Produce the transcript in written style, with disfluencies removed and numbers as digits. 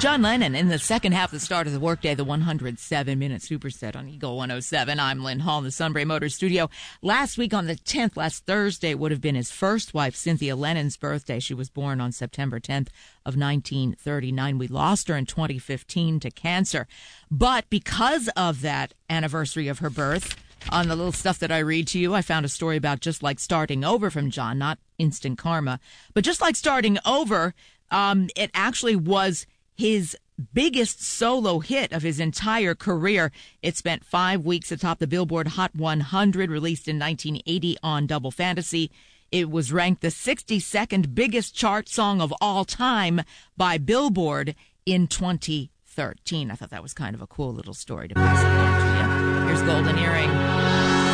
John Lennon in the second half of the start of the workday, the 107-minute superset on Eagle 107. I'm Lynn Hall in the Sunbury Motors studio. Last week on the 10th, last Thursday, would have been his first wife, Cynthia Lennon's birthday. She was born on September 10th of 1939. We lost her in 2015 to cancer. But because of that anniversary of her birth, on the little stuff that I read to you, I found a story about Just Like Starting Over from John, not instant karma, but Just Like Starting Over, it actually was his biggest solo hit of his entire career. It spent 5 weeks atop the Billboard Hot 100, released in 1980 on Double Fantasy. It was ranked the 62nd biggest chart song of all time by Billboard in 2013. I thought that was kind of a cool little story to pass along to you. Here's Golden Earring.